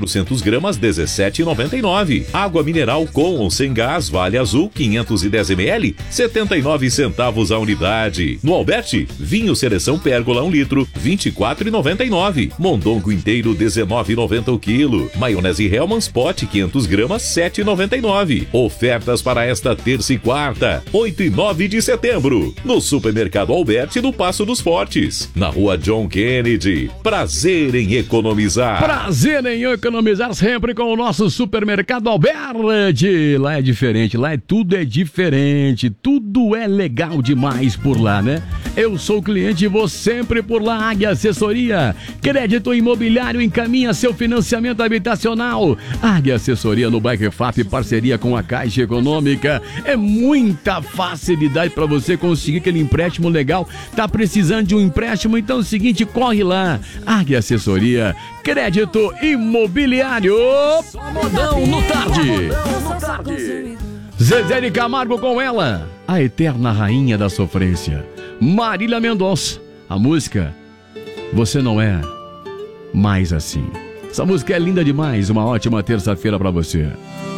400 gramas, 17,99. Água mineral com ou sem gás Vale Azul, 510 ml, 79 centavos a unidade. No Alberti, vinho Seleção Pérgola 1 litro, 24,99. Mondongo inteiro, 19,90 o quilo. Maionese Hellmann's Pot, 500 gramas, 7,99. Ofertas para esta terça e quarta, 8 e 9 de setembro. No Supermercado Alberti, do Passo dos Fortes, na Rua John Kennedy. Prazer em economizar. Prazer em economizar sempre com o nosso Supermercado Alberti. Lá é diferente, lá tudo é diferente, tudo é legal demais por lá, né? Eu sou cliente e vou sempre por lá. Águia Assessoria, crédito imobiliário, encaminha seu financiamento habitacional. Águia Assessoria no bairro FAP, parceria com a Caixa Econômica. É muita facilidade para você conseguir aquele empréstimo legal. Tá precisando de um empréstimo? Então é o seguinte, corre lá. Águia Assessoria, crédito imobiliário. Modão no tarde. Zezé de Camargo com ela, a eterna rainha da sofrência, Marília Mendonça. A música Você Não É Mais Assim. Essa música é linda demais. Uma ótima terça-feira pra você.